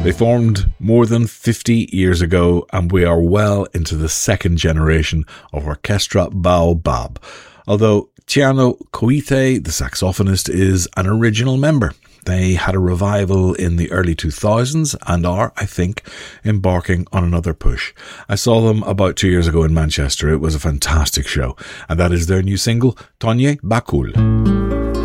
They formed more than 50 years ago, and we are well into the second generation of Orchestra Baobab, although Tiano Koite, the saxophonist, is an original member. They had a revival in the early 2000s and are, I think, embarking on another push. I saw them about 2 years ago in Manchester. It was a fantastic show, and that is their new single, Tonye Bakul.